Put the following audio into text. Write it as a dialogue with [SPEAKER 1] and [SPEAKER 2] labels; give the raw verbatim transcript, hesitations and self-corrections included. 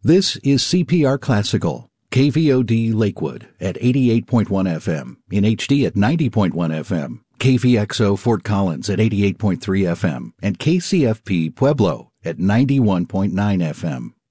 [SPEAKER 1] This is C P R Classical, K V O D Lakewood at eighty-eight point one F M, in H D at ninety point one F M, K V X O Fort Collins at eighty-eight point three F M, and K C F P Pueblo at ninety-one point nine F M.